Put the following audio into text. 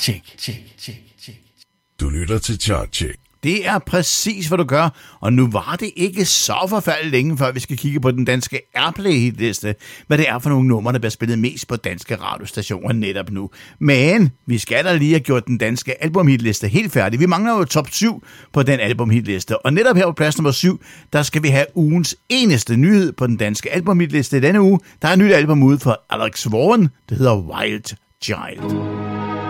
Du lytter til Chartcheck. Det er præcis, hvad du gør, og nu var det ikke så forfærdeligt længe, før vi skal kigge på den danske Airplay-hitliste, hvad det er for nogle numre, der bliver spillet mest på danske radiostationer netop nu. Men vi skal da lige have gjort den danske albumhitliste helt færdig. Vi mangler jo top 7 på den albumhitliste, og netop her på plads nummer 7, der skal vi have ugens eneste nyhed på den danske albumhitliste. Denne uge, der er et nyt album ude fra Alex Warren, det hedder Wild Child.